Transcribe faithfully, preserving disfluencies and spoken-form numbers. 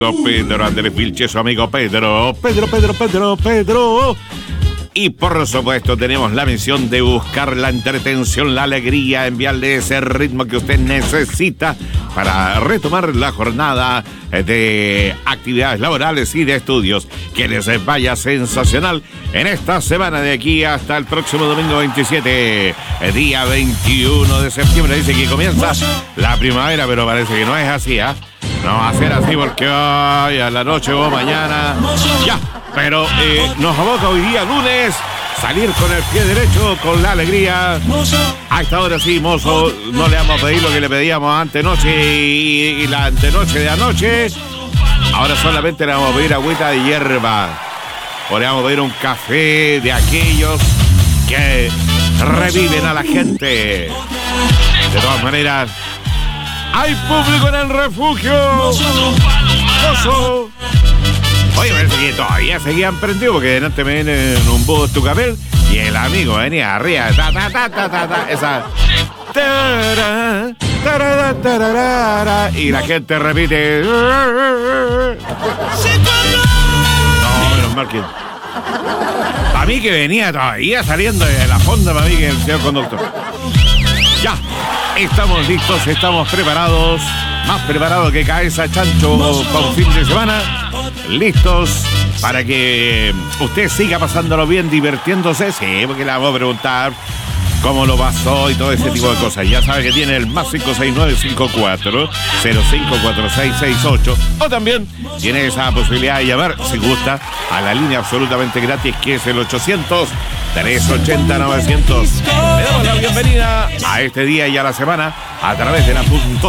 Pedro Andrés Vilche, su amigo Pedro. Pedro, Pedro, Pedro, Pedro. Y por supuesto tenemos la misión de buscar la entretención, la alegría, enviarle ese ritmo que usted necesita para retomar la jornada de actividades laborales y de estudios. Que les vaya sensacional en esta semana de aquí hasta el próximo domingo veintisiete, día veintiuno de septiembre. Dice que comienza la primavera, pero parece que no es así, ¿ah? ¿eh? No va a ser así porque hoy a la noche o mañana ya, pero eh, nos aboca hoy día lunes salir con el pie derecho, con la alegría. A esta hora sí, mozo, no le vamos a pedir lo que le pedíamos antenoche y, y la antenoche de anoche. Ahora solamente le vamos a pedir agüita de hierba, o le vamos a pedir un café de aquellos que reviven a la gente. De todas maneras, ¡hay público en el refugio! ¡Oso! Oye, parece que todavía seguían prendidos porque delante me viene en un bus tu papel y el amigo venía arriba. Ta, ta, ta, ta, ta, ta, esa. Tarara, tarara, tarara, y la gente repite. No, menos mal que. Para mí que venía todavía saliendo de la fonda, para mí que el señor conductor. Ya. Estamos listos, estamos preparados, más preparados que cabeza chancho para un fin de semana. Listos para que usted siga pasándolo bien, divirtiéndose. Sí, porque le vamos a preguntar cómo lo pasó y todo ese tipo de cosas. Ya sabe que tiene el más cinco seis nueve cinco cuatro cero cinco cuatro seis seis ocho. O también tiene esa posibilidad de llamar, si gusta, a la línea absolutamente gratis, que es el ochocientos, trescientos ochenta, novecientos. Le damos la bienvenida a este día y a la semana a través de la punto